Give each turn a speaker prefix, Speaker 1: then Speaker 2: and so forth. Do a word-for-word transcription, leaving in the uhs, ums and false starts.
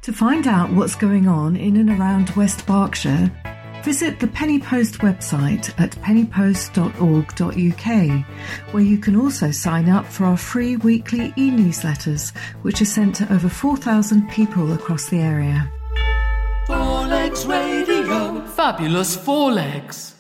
Speaker 1: To find out what's going on in and around West Berkshire, visit the Penny Post website at penny post dot org dot U K, where you can also sign up for our free weekly e-newsletters, which are sent to over four thousand people across the area.
Speaker 2: Four Legs Radio. Fabulous Four Legs.